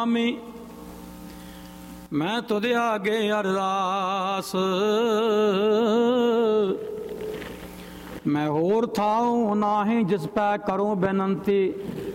ਮੈਂ ਤੁਧ ਆਗੇ ਅਰਦਾਸ, ਮੈਂ ਹੋਰ ਥਾਉ ਨਾਹੀਂ ਜਿਸ ਪੈ ਕਰੂੰ ਬੇਨੰਤੀ।